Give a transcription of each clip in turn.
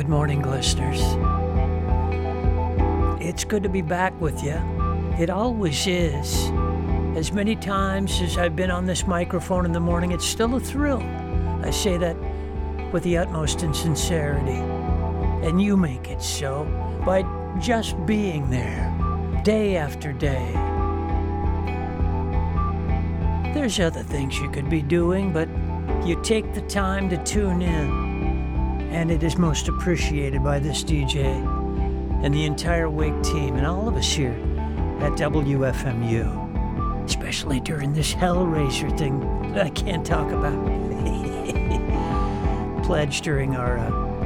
Good morning, listeners. It's good to be back with you. It always is. As many times as I've been on this microphone in the morning, it's still a thrill. I say that with the utmost sincerity. And you make it so by just being there, day after day. There's other things you could be doing, but you take the time to tune in. And it is most appreciated by this DJ and the entire Wake team and all of us here at WFMU, especially during this Hellraiser thing that I can't talk about. Pledged during our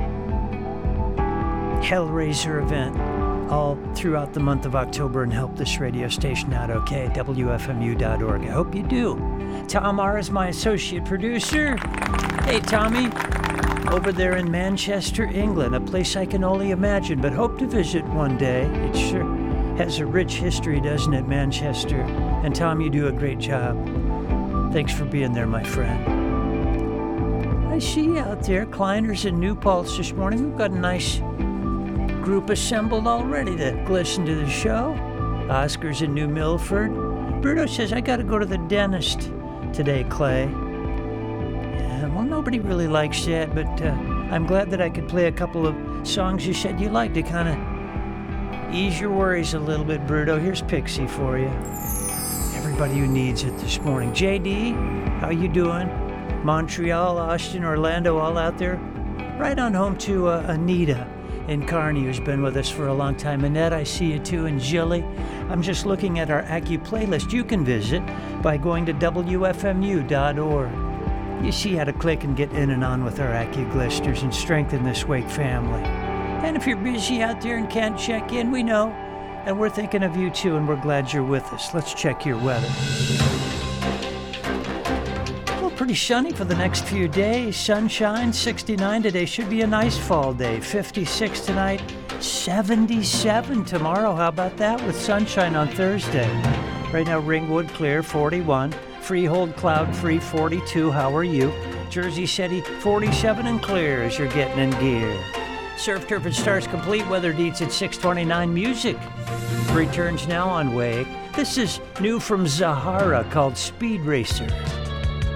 Hellraiser event all throughout the month of October and help this radio station out, okay? WFMU.org. I hope you do. Tom R. is my associate producer. Hey, Tommy. Over there in Manchester, England, a place I can only imagine, but hope to visit one day. It sure has a rich history, doesn't it, Manchester? And Tom, you do a great job. Thanks for being there, my friend. I see you out there, Kleiners and New Paltz this morning. We've got a nice group assembled already to listen to the show. Oscar's in New Milford. Bruno says, I got to go to the dentist today, Clay. Well, nobody really likes that, but I'm glad that I could play a couple of songs you said you liked to kind of ease your worries a little bit, Bruno. Here's Pixie for you. Everybody who needs it this morning. JD, how you doing? Montreal, Austin, Orlando, all out there? Right on home to Anita in Kearney, who's been with us for a long time. Annette, I see you too, and Jilly. I'm just looking at our Accu playlist. You can visit by going to WFMU.org. You see how to click and get in and on with our Accu listeners and strengthen this Wake family. And if you're busy out there and can't check in, we know. And we're thinking of you too, and we're glad you're with us. Let's check your weather. Well, pretty sunny for the next few days. Sunshine, 69 today. Should be a nice fall day. 56 tonight, 77 tomorrow. How about that with sunshine on Thursday? Right now, Ringwood clear, 41. Freehold cloud-free, 42. How are you? Jersey City, 47 and clear as you're getting in gear. Surf, Turf, and Stars complete. Weather deets at 6:29. Music returns now on Wake. This is new from Zahara called Speed Racer.